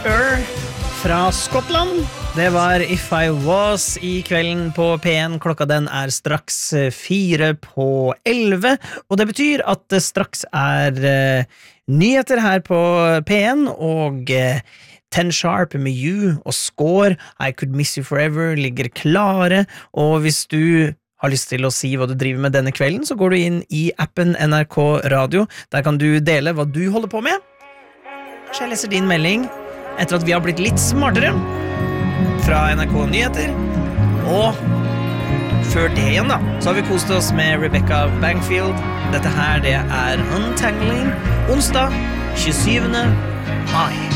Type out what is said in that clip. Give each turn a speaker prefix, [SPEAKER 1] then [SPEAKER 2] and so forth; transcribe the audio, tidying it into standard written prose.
[SPEAKER 1] Fra Skottland. Det var If I Was I kvelden på P1. Klokka den straks 11:04, og det betyr at det straks nyheter her på P1, og 10 Sharp med You og Score, I Could Miss You Forever ligger klare, og hvis du har lyst til å si hva du driver med denne kvelden, så går du inn I appen NRK Radio. Der kan du dele hva du holder på med. Så jeg leser din melding etter at vi har blitt litt smartere fra NRK Nyheter, og før det igjen da, så har vi kost oss med Rebecca Bankfield. Dette her, det Untangling, onsdag 27. mai.